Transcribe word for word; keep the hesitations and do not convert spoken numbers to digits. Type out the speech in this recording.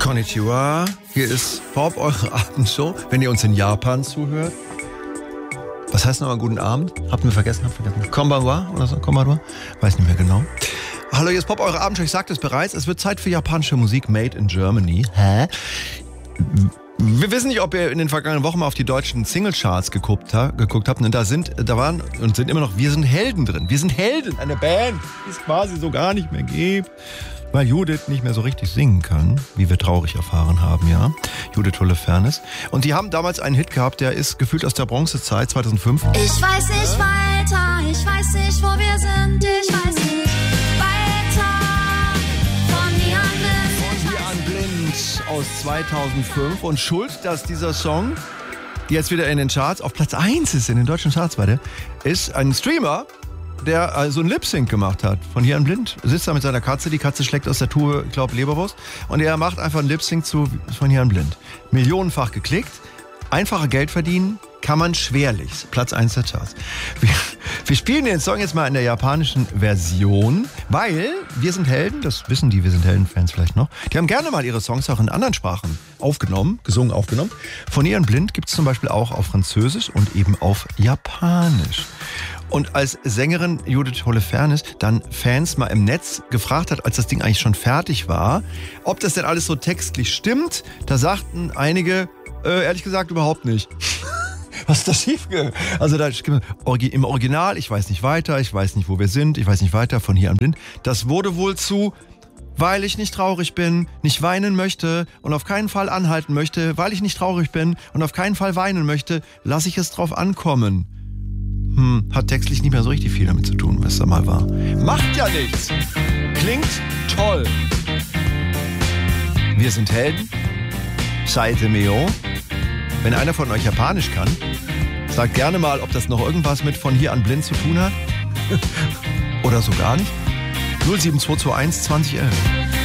Konnichiwa, hier ist Pop, eure Abendshow. Wenn ihr uns in Japan zuhört. Was heißt nochmal guten Abend? Habt ihr vergessen? Habt vergessen. Konbanwa oder so? Konbanwa? Weiß nicht mehr genau. Hallo, hier ist Pop, eure Abendshow. Ich sagte es bereits, es wird Zeit für japanische Musik made in Germany. Hä? Wir wissen nicht, ob ihr in den vergangenen Wochen mal auf die deutschen Singlecharts geguckt, ha, geguckt habt. Und da sind, da waren und sind immer noch Wir sind Helden drin. Wir sind Helden, eine Band, die es quasi so gar nicht mehr gibt. Weil Judith nicht mehr so richtig singen kann, wie wir traurig erfahren haben, ja. Judith Holofernes. Und die haben damals einen Hit gehabt, der ist gefühlt aus der Bronzezeit, zweitausendfünf. Ich weiß nicht weiter, ich weiß nicht, wo wir sind, ich weiß nicht weiter. Von hier an blind. Von hier an blind aus zweitausendfünf. Und schuld, dass dieser Song jetzt wieder in den Charts auf Platz eins ist, in den deutschen Charts, warte, ist ein Streamer, der so also einen Lip-Sync gemacht hat. Von hier an blind. Sitzt da mit seiner Katze, die Katze schlägt aus der Tube, ich glaube, Leberwurst. Und er macht einfach einen Lip-Sync zu Von hier an blind. Millionenfach geklickt. Einfacher Geld verdienen kann man schwerlich. Platz eins der Charts. Wir, wir spielen den Song jetzt mal in der japanischen Version, weil Wir sind Helden, das wissen die Wir sind Helden-Fans vielleicht noch, die haben gerne mal ihre Songs auch in anderen Sprachen aufgenommen, gesungen, aufgenommen. Von hier an blind gibt es zum Beispiel auch auf Französisch und eben auf Japanisch. Und als Sängerin Judith Holofernes dann Fans mal im Netz gefragt hat, als das Ding eigentlich schon fertig war, ob das denn alles so textlich stimmt, da sagten einige, äh, ehrlich gesagt überhaupt nicht. Was ist da schiefgegangen? Also da im Original, ich weiß nicht weiter, ich weiß nicht, wo wir sind, ich weiß nicht weiter, von hier an blind. Das wurde wohl zu, weil ich nicht traurig bin, nicht weinen möchte und auf keinen Fall anhalten möchte, weil ich nicht traurig bin und auf keinen Fall weinen möchte, lasse ich es drauf ankommen. Hm, hat textlich nicht mehr so richtig viel damit zu tun, was da mal war. Macht ja nichts. Klingt toll. Wir sind Helden. Seite mio. Wenn einer von euch Japanisch kann, sagt gerne mal, ob das noch irgendwas mit Von hier an blind zu tun hat. Oder so gar nicht. null sieben zwei zwei eins zwanzig elf.